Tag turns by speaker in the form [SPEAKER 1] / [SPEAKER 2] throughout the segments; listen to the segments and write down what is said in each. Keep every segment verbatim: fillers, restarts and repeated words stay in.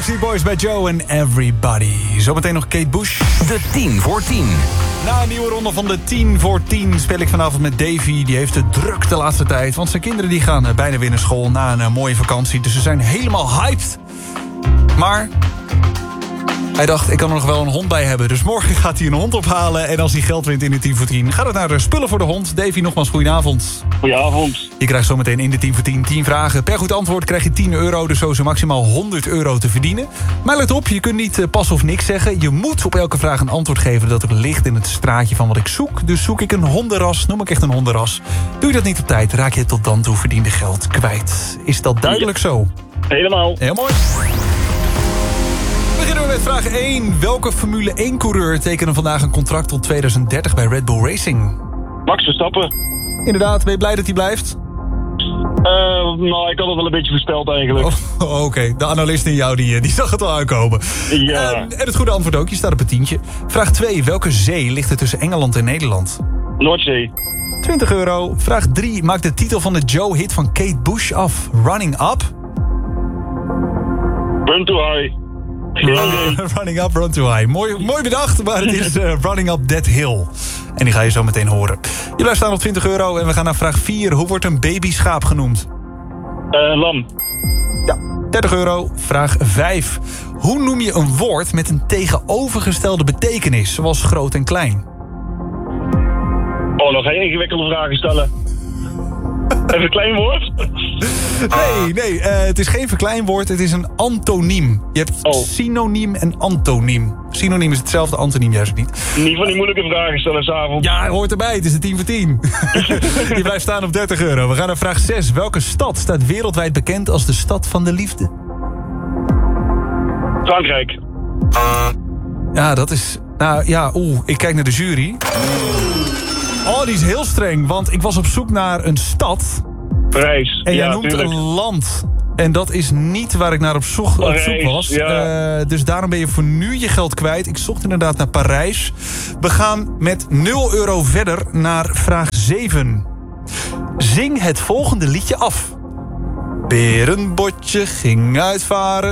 [SPEAKER 1] Backstreet Boys bij Joe en Everybody. Zometeen nog Kate Bush.
[SPEAKER 2] De tien voor tien.
[SPEAKER 1] Na een nieuwe ronde van de tien voor tien speel ik vanavond met Davy. Die heeft het druk de laatste tijd. Want zijn kinderen die gaan bijna weer naar school na een mooie vakantie. Dus ze zijn helemaal hyped. Maar hij dacht, ik kan er nog wel een hond bij hebben. Dus morgen gaat hij een hond ophalen. En als hij geld wint in de tien voor tien, gaat het naar de spullen voor de hond. Davy, nogmaals, goedenavond.
[SPEAKER 3] Goedenavond.
[SPEAKER 1] Je krijgt zometeen in de tien voor tien tien vragen. Per goed antwoord krijg je tien euro. Dus zo is er maximaal honderd euro te verdienen. Maar let op, je kunt niet pas of niks zeggen. Je moet op elke vraag een antwoord geven dat er ligt in het straatje van wat ik zoek. Dus zoek ik een hondenras, noem ik echt een hondenras. Doe je dat niet op tijd, raak je tot dan toe verdiende geld kwijt. Is dat duidelijk zo?
[SPEAKER 3] Helemaal.
[SPEAKER 1] Heel mooi. Beginnen we met vraag één. Welke Formule één-coureur tekende vandaag een contract tot tweeduizend dertig bij Red Bull Racing?
[SPEAKER 3] Max Verstappen.
[SPEAKER 1] Inderdaad, ben je blij dat hij blijft?
[SPEAKER 3] Uh, nou, ik had het wel een beetje voorspeld eigenlijk.
[SPEAKER 1] Oh, Oké, okay. De analist in jou die, die zag het al aankomen.
[SPEAKER 3] Ja.
[SPEAKER 1] Um, en het goede antwoord ook, je staat op het tientje. Vraag twee. Welke zee ligt er tussen Engeland en Nederland?
[SPEAKER 3] Noordzee.
[SPEAKER 1] twintig euro. Vraag drie. Maakt de titel van de Joe-hit van Kate Bush af. Running Up?
[SPEAKER 3] Run to High.
[SPEAKER 1] Running Up, Run to High. Mooi, mooi bedacht, maar het is uh, Running Up That Hill. En die ga je zo meteen horen. Je blijft staan op twintig euro en we gaan naar vraag vier. Hoe wordt een babyschaap genoemd?
[SPEAKER 3] Uh, lam.
[SPEAKER 1] Ja, dertig euro. Vraag vijf. Hoe noem je een woord met een tegenovergestelde betekenis, zoals groot en klein?
[SPEAKER 3] Oh, nog geen ingewikkelde vragen stellen. Even een klein woord?
[SPEAKER 1] Nee, nee, uh, het is geen verkleinwoord, het is een antoniem. Je hebt
[SPEAKER 3] oh.
[SPEAKER 1] synoniem en antoniem. Synoniem is hetzelfde, antoniem juist niet.
[SPEAKER 3] Niet van die moeilijke vragen stellen s'avonds.
[SPEAKER 1] Ja, hoort erbij, het is de tien voor tien. Je blijft staan op dertig euro. We gaan naar vraag zes. Welke stad staat wereldwijd bekend als de stad van de liefde?
[SPEAKER 3] Frankrijk.
[SPEAKER 1] Ja, dat is... Nou ja, oeh, ik kijk naar de jury. Oh, die is heel streng, want ik was op zoek naar een stad.
[SPEAKER 3] Parijs.
[SPEAKER 1] En jij
[SPEAKER 3] ja,
[SPEAKER 1] noemt
[SPEAKER 3] tuurlijk.
[SPEAKER 1] een land. En dat is niet waar ik naar op zoek, op zoek was.
[SPEAKER 3] Ja.
[SPEAKER 1] Uh, dus daarom ben je voor nu je geld kwijt. Ik zocht inderdaad naar Parijs. We gaan met nul euro verder naar vraag zeven. Zing het volgende liedje af. Berenbotje ging uitvaren.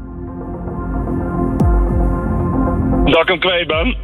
[SPEAKER 3] Dat ik hem kwijt ben.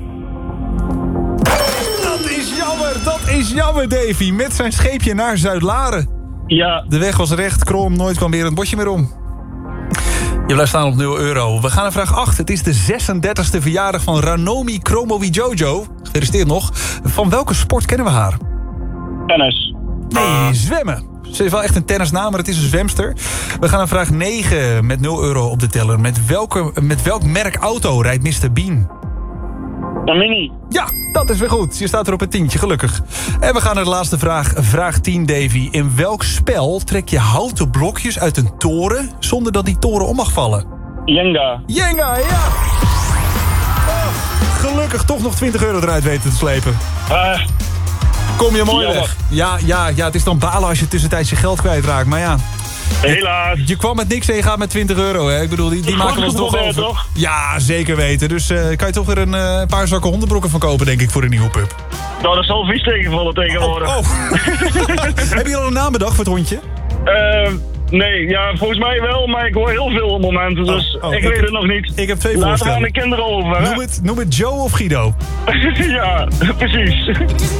[SPEAKER 1] Dat is jammer, dat is jammer, Davy. Met zijn scheepje naar Zuid-Laren.
[SPEAKER 3] Ja.
[SPEAKER 1] De weg was recht, krom, nooit kwam weer een botje meer om. Je blijft staan op nul euro. We gaan naar vraag acht. Het is de zesendertigste verjaardag van Ranomi Kromowidjojo. Gefeliciteerd nog. Van welke sport kennen we haar?
[SPEAKER 3] Tennis.
[SPEAKER 1] Nee, zwemmen. Ze heeft wel echt een tennisnaam, maar het is een zwemster. We gaan naar vraag negen met nul euro op de teller. Met, welke, met welk merk auto rijdt mister Bean?
[SPEAKER 3] Een mini.
[SPEAKER 1] Ja, dat is weer goed. Je staat er op een tientje, gelukkig. En we gaan naar de laatste vraag. Vraag tien, Davy. In welk spel trek je houten blokjes uit een toren zonder dat die toren om mag vallen?
[SPEAKER 3] Jenga.
[SPEAKER 1] Jenga, ja! Oh, gelukkig toch nog twintig euro eruit weten te slepen.
[SPEAKER 3] Uh,
[SPEAKER 1] Kom je mooi
[SPEAKER 3] jammer.
[SPEAKER 1] weg. Ja, ja, ja, het is dan balen als je tussentijds je geld kwijtraakt. Maar ja,
[SPEAKER 3] helaas.
[SPEAKER 1] je kwam met niks en je gaat met twintig euro. Hè? Ik bedoel, die, die
[SPEAKER 3] Goed
[SPEAKER 1] maken we ons toch
[SPEAKER 3] geprobeerd,
[SPEAKER 1] over.
[SPEAKER 3] toch?
[SPEAKER 1] Ja, zeker weten. Dus uh, kan je toch weer een uh, paar zakken hondenbroeken van kopen, denk ik, voor een nieuwe pup.
[SPEAKER 3] Nou, dat zal vies tegenvallen tegenwoordig.
[SPEAKER 1] Oh. oh. Heb je al een naam bedacht voor het hondje?
[SPEAKER 3] Uh, nee, ja, volgens mij wel, maar ik hoor heel veel op momenten, dus
[SPEAKER 1] Oh, oh,
[SPEAKER 3] ik,
[SPEAKER 1] ik
[SPEAKER 3] weet
[SPEAKER 1] heb-
[SPEAKER 3] het nog niet.
[SPEAKER 1] Ik heb twee
[SPEAKER 3] Laten we aan
[SPEAKER 1] voorstellen.
[SPEAKER 3] de kinderen over, hè?
[SPEAKER 1] Noem het, noem het Joe of Guido.
[SPEAKER 3] Ja, precies.